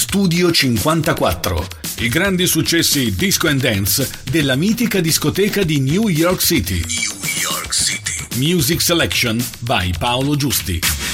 Studio 54, i grandi successi disco and dance della mitica discoteca di New York City. Music Selection by Paolo Giusti.